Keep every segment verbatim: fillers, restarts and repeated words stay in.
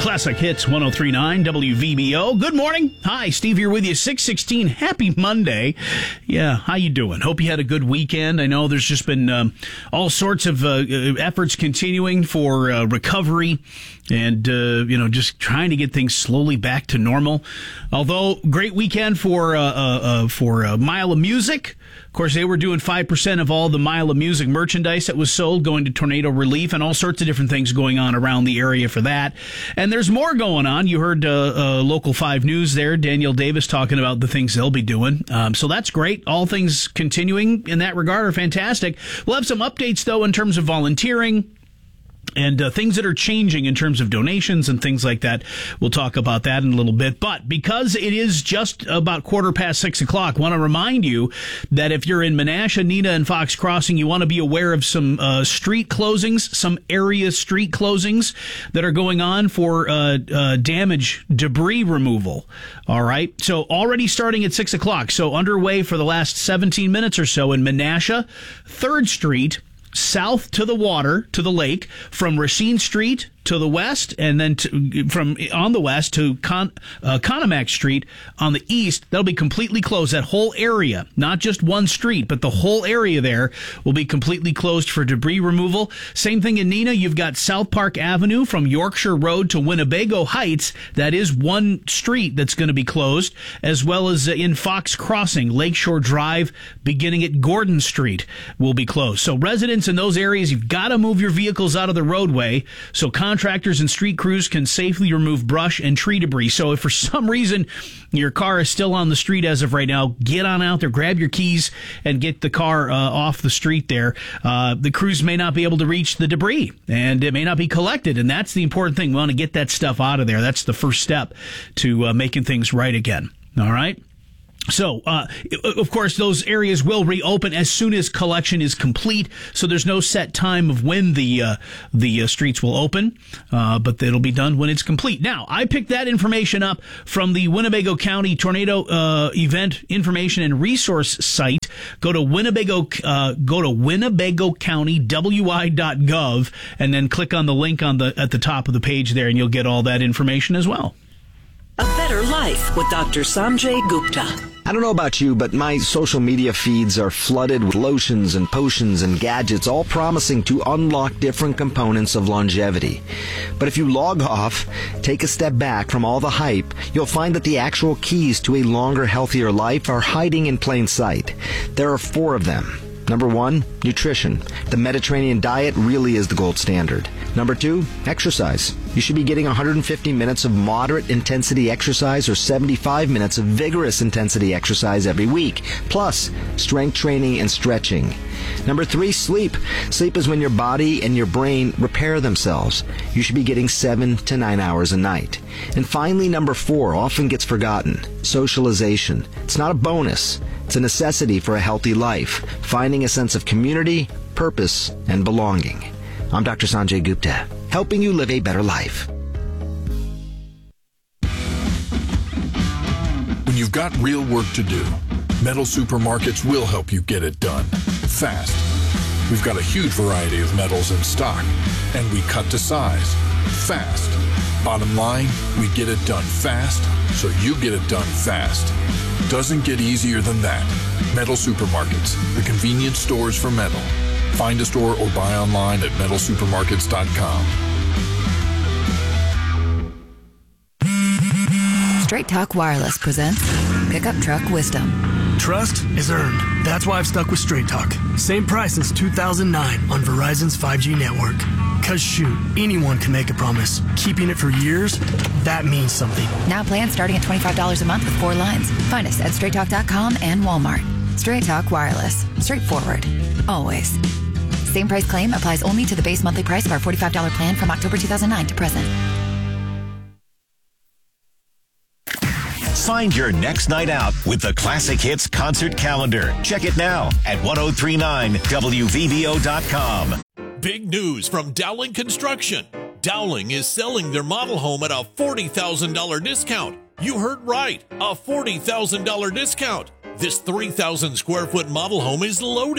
Classic Hits one oh three point nine W V B O. Good morning. Hi, Steve here with you. six sixteen. Happy Monday. Yeah, how you doing? Hope you had a good weekend. I know there's just been um, all sorts of uh, efforts continuing for uh, recovery and, uh, you know, just trying to get things slowly back to normal. Although, great weekend for, uh, uh, uh, for uh, Mile of Music. Of course, they were doing five percent of all the Mile of Music merchandise that was sold going to tornado relief, and all sorts of different things going on around the area for that. And there's more going on. You heard uh, uh, Local five News there, Danielle Davis talking about the things they'll be doing. Um, so that's great. All things continuing in that regard are fantastic. We'll have some updates, though, in terms of volunteering and uh, things that are changing in terms of donations and things like that. We'll talk about that in a little bit. But because it is just about quarter past six o'clock, I want to remind you that if you're in Menasha, Neenah, and Fox Crossing, you want to be aware of some uh, street closings, some area street closings that are going on for uh, uh, damage, debris removal. All right. So already starting at six o'clock. So underway for the last seventeen minutes or so in Menasha, third Street, south to the water, to the lake, from Racine Street to the west, and then to, from on the west to Con, uh, Conomac Street on the east. That'll be completely closed. That whole area, not just one street, but the whole area there will be completely closed for debris removal. Same thing in Neenah. You've got South Park Avenue from Yorkshire Road to Winnebago Heights. That is one street that's going to be closed, as well as in Fox Crossing, Lakeshore Drive, beginning at Gordon Street, will be closed. So residents in those areas, you've got to move your vehicles out of the roadway so contractors and street crews can safely remove brush and tree debris. So if for some reason your car is still on the street as of right now, get on out there, grab your keys, and get the car uh, off the street there. Uh, the crews may not be able to reach the debris, and it may not be collected, and that's the important thing. We want to get that stuff out of there. That's the first step to uh, making things right again. All right? So, uh, of course, those areas will reopen as soon as collection is complete. So there's no set time of when the uh, the uh, streets will open, uh, but it'll be done when it's complete. Now, I picked that information up from the Winnebago County Tornado uh, Event Information and Resource site. Go to Winnebago, uh, go to Winnebago County W I dot gov, and then click on the link on the at the top of the page there, and you'll get all that information as well. A Better Life with Doctor Sanjay Gupta. I don't know about you, but my social media feeds are flooded with lotions and potions and gadgets, all promising to unlock different components of longevity. But if you log off, take a step back from all the hype, you'll find that the actual keys to a longer, healthier life are hiding in plain sight. There are four of them. Number one, nutrition. The Mediterranean diet really is the gold standard. Number two, exercise. You should be getting one hundred fifty minutes of moderate intensity exercise or seventy-five minutes of vigorous intensity exercise every week, plus strength training and stretching. Number three, sleep. Sleep is when your body and your brain repair themselves. You should be getting seven to nine hours a night. And finally, number four, often gets forgotten, socialization. It's not a bonus. It's a necessity for a healthy life, finding a sense of community, purpose, and belonging. I'm Doctor Sanjay Gupta, helping you live a better life. When you've got real work to do, Metal Supermarkets will help you get it done fast. We've got a huge variety of metals in stock, and we cut to size fast. Bottom line, we get it done fast, so you get it done fast. Doesn't get easier than that. Metal Supermarkets, the convenience stores for metal. Find a store or buy online at metal supermarkets dot com. Straight Talk Wireless presents Pickup Truck Wisdom. Trust is earned. That's why I've stuck with Straight Talk. Same price since two thousand nine on Verizon's five G network. Cause shoot, anyone can make a promise. Keeping it for years, that means something. Now plans starting at twenty-five dollars a month with four lines. Find us at straight talk dot com and Walmart. Straight Talk Wireless. Straightforward. Always. Same price claim applies only to the base monthly price of our forty-five dollars plan from October two thousand nine to present. Find your next night out with the Classic Hits concert calendar. Check it now at ten thirty-nine W V B O dot com. Big news from Dowling Construction. Dowling is selling their model home at a forty thousand dollars discount. You heard right, a forty thousand dollars discount. This three thousand square foot model home is loaded.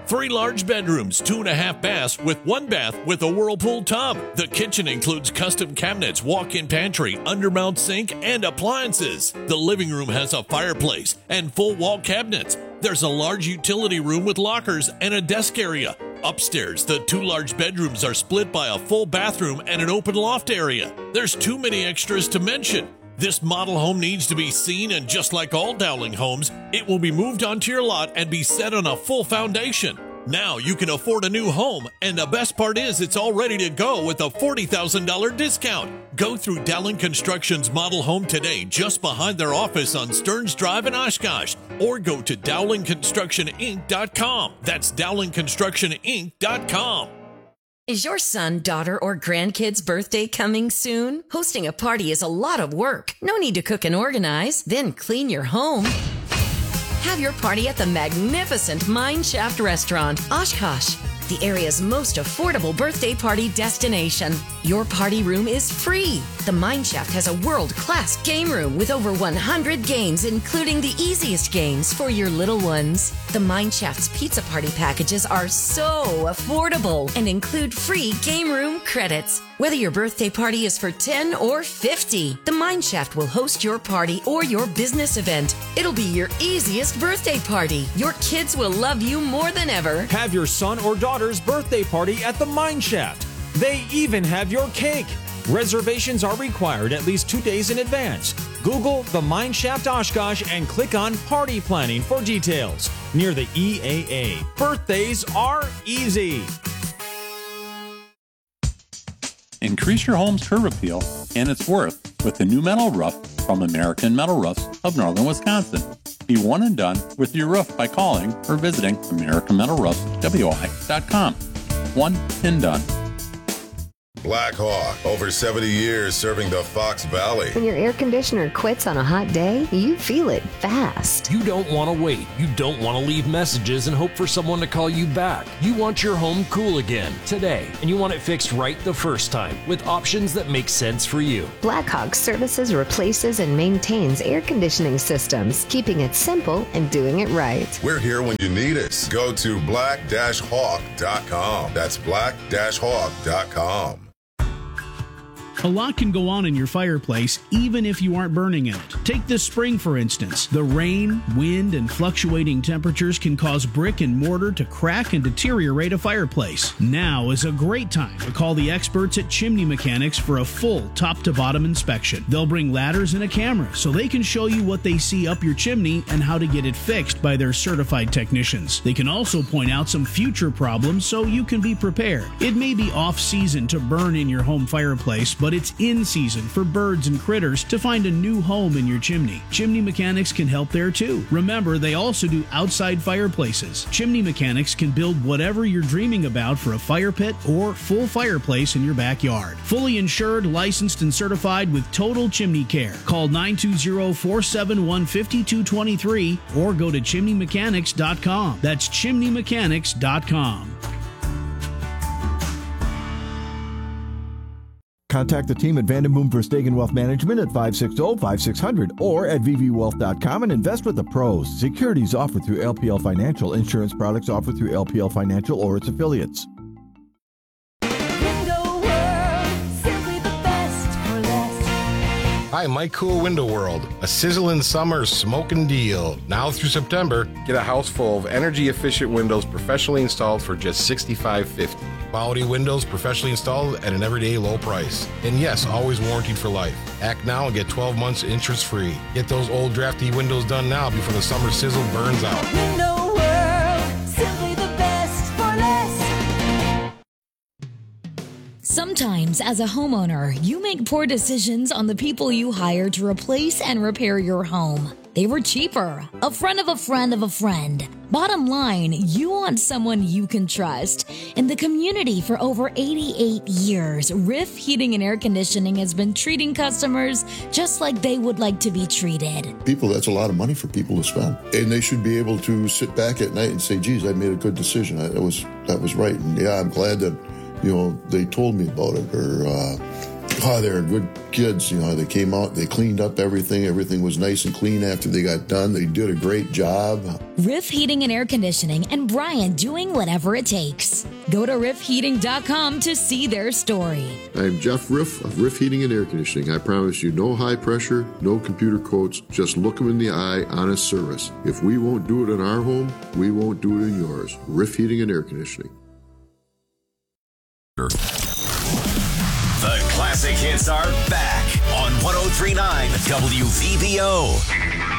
Three large bedrooms, two and a half baths with one bath with a Whirlpool tub. The kitchen includes custom cabinets, walk-in pantry, undermount sink, and appliances. The living room has a fireplace and full wall cabinets. There's a large utility room with lockers and a desk area. Upstairs, the two large bedrooms are split by a full bathroom and an open loft area. There's too many extras to mention. This model home needs to be seen, and just like all Dowling homes, it will be moved onto your lot and be set on a full foundation. Now you can afford a new home, and the best part is it's all ready to go with a forty thousand dollars discount. Go through Dowling Construction's model home today just behind their office on Stearns Drive in Oshkosh, or go to Dowling Construction Inc dot com. That's Dowling Construction Inc dot com. Is your son, daughter, or grandkid's birthday coming soon? Hosting a party is a lot of work. No need to cook and organize, then clean your home. Have your party at the magnificent Mine Shaft Restaurant, Oshkosh, the area's most affordable birthday party destination. Your party room is free. The Mine Shaft has a world-class game room with over one hundred games, including the easiest games for your little ones. The Mine Shaft's pizza party packages are so affordable and include free game room credits. Whether your birthday party is for ten or fifty, the Mine Shaft will host your party or your business event. It'll be your easiest birthday party. Your kids will love you more than ever. Have your son or daughter's birthday party at the Mine Shaft. They even have your cake. Reservations are required at least two days in advance. Google the Mine Shaft Oshkosh and click on Party Planning for details. Near the E A A. Birthdays are easy. Increase your home's curb appeal and its worth with the new metal roof from American Metal Roofs of Northern Wisconsin. Be one and done with your roof by calling or visiting American Metal Roofs W I dot com. One and done. Black Hawk, over seventy years serving the Fox Valley. When your air conditioner quits on a hot day, you feel it fast. You don't want to wait. You don't want to leave messages and hope for someone to call you back. You want your home cool again today, and you want it fixed right the first time with options that make sense for you. Blackhawk services, replaces, and maintains air conditioning systems, keeping it simple and doing it right. We're here when you need us. Go to black hawk dot com. That's black hawk dot com. A lot can go on in your fireplace, even if you aren't burning in it. Take this spring, for instance. The rain, wind, and fluctuating temperatures can cause brick and mortar to crack and deteriorate a fireplace. Now is a great time to call the experts at Chimney Mechanics for a full top-to-bottom inspection. They'll bring ladders and a camera so they can show you what they see up your chimney and how to get it fixed by their certified technicians. They can also point out some future problems so you can be prepared. It may be off-season to burn in your home fireplace, but it's in season for birds and critters to find a new home in your chimney. Chimney Mechanics can help there too. Remember, they also do outside fireplaces. Chimney Mechanics can build whatever you're dreaming about for a fire pit or full fireplace in your backyard. Fully insured, licensed, and certified with total chimney care. Call nine two zero, four seven one, five two two three or go to chimney mechanics dot com. That's chimney mechanics dot com. Contact the team at Vandenboom Verstegen Wealth Management at five six zero, five six zero zero or at v v wealth dot com and invest with the pros. Securities offered through L P L Financial. Insurance products offered through L P L Financial or its affiliates. Hi, Mike Cool Window World. A sizzling summer smoking deal. Now through September, get a house full of energy-efficient windows professionally installed for just sixty-five fifty. Quality windows professionally installed at an everyday low price. And yes, always warranted for life. Act now and get twelve months interest-free. Get those old drafty windows done now before the summer sizzle burns out. Window World, simply the best for less. Sometimes, as a homeowner, you make poor decisions on the people you hire to replace and repair your home. They were cheaper, a friend of a friend of a friend. Bottom line, you want someone you can trust. In the community for over eighty-eight years, Riff Heating and Air Conditioning has been treating customers just like they would like to be treated. People, that's a lot of money for people to spend. And they should be able to sit back at night and say, geez, I made a good decision. I, that was that was right. And yeah, I'm glad that, you know, they told me about it, or uh, oh, they're good kids. You know, they came out, they cleaned up everything. Everything was nice and clean after they got done. They did a great job. Riff Heating and Air Conditioning, and Brian doing whatever it takes. Go to riff heating dot com to see their story. I'm Jeff Riff of Riff Heating and Air Conditioning. I promise you no high pressure, no computer quotes, just look them in the eye, honest service. If we won't do it in our home, we won't do it in yours. Riff Heating and Air Conditioning. The classic hits are back on one oh three point nine W V B O.